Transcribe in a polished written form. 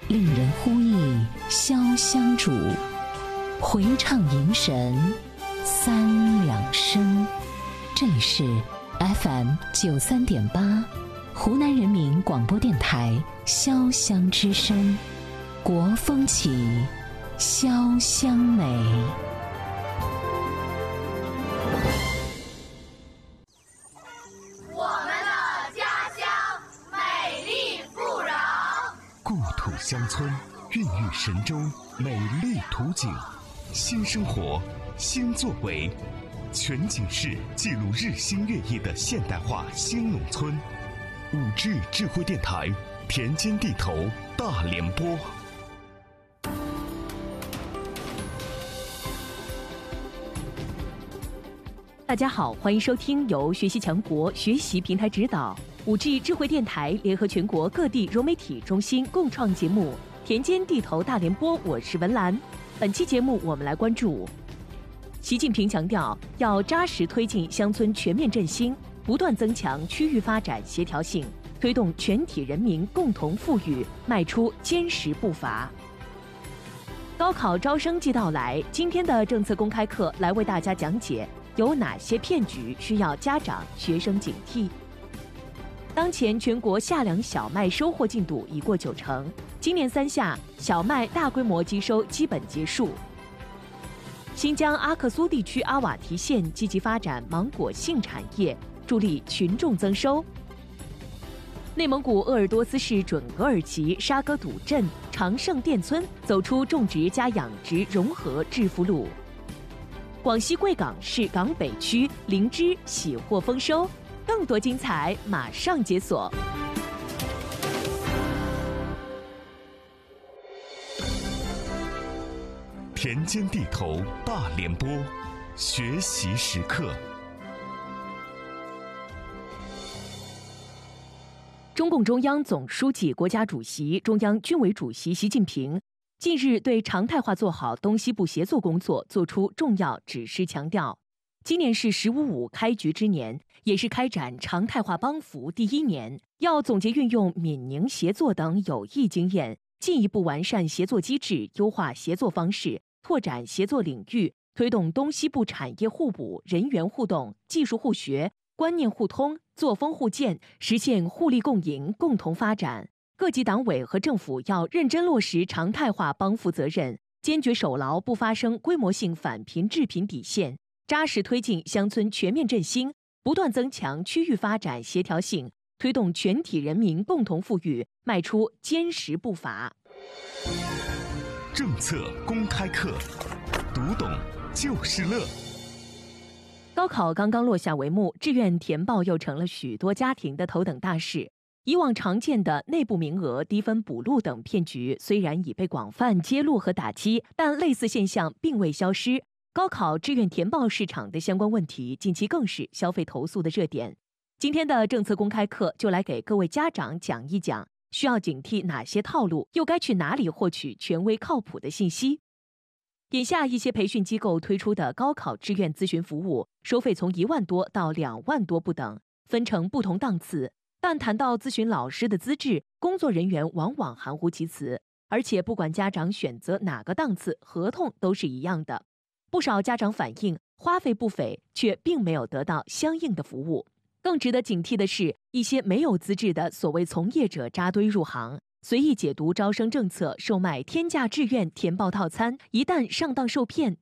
令人呼忆潇湘主，回唱迎神三两声。这里是 FM93.8 湖南人民广播电台潇湘之声，国风起，潇湘美。 我们的家乡美丽富饶， 故土乡村孕育神州美丽图景，新生活，新作为，全景式记录日新月异的现代化新农村。5G 智慧电台，田间地头大联播。 大家好，欢迎收听由学习强国学习平台指导5G 智慧电台联合全国各地融媒体中心共创节目《田间地头大联播》，我是文兰。本期节目我们来关注，习近平强调要扎实推进乡村全面振兴，不断增强区域发展协调性，推动全体人民共同富裕迈出坚实步伐。高考招生季到来，今天的政策公开课来为大家讲解有哪些骗局需要家长、学生警惕。当前全国夏粮小麦收获进度已过90%，今年3夏小麦大规模机收基本结束。新疆阿克苏地区阿瓦提县积极发展芒果杏产业，助力群众增收。内蒙古鄂尔多斯市准格尔旗沙格堵镇长盛店村走出种植加养殖融合致富路。广西贵港市港北区灵芝喜获丰收，更多精彩马上解锁。 田间地头大联播，学习时刻。 中共中央总书记、国家主席、中央军委主席习近平近日对常态化做好东西部协作工作作出重要指示，强调，今年是“15.5”开局之年，也是开展常态化帮扶第1年，要总结运用闽宁协作等有益经验，进一步完善协作机制，优化协作方式，拓展协作领域，推动东西部产业互补、人员互动、技术互学、观念互通、作风互鉴，实现互利共赢、共同发展。各级党委和政府要认真落实常态化帮扶责任，坚决守牢不发生规模性返贫致贫底线，扎实推进乡村全面振兴，不断增强区域发展协调性，推动全体人民共同富裕迈出坚实步伐。 政策公开课，读懂就是乐。 高考刚刚落下帷幕，志愿填报又成了许多家庭的头等大事。以往常见的内部名额、低分补录等骗局虽然已被广泛揭露和打击，但类似现象并未消失。高考志愿填报市场的相关问题，近期更是消费投诉的热点。今天的政策公开课就来给各位家长讲一讲，需要警惕哪些套路，又该去哪里获取权威靠谱的信息。眼下一些培训机构推出的高考志愿咨询服务，收费从1万多到2万多不等，分成不同档次。但谈到咨询老师的资质，工作人员往往含糊其辞，而且不管家长选择哪个档次，合同都是一样的。不少家长反映，花费不菲，却并没有得到相应的服务。更值得警惕的是，一些没有资质的所谓从业者扎堆入行，随意解读招生政策，售卖天价志愿填报套餐，一旦上当受骗，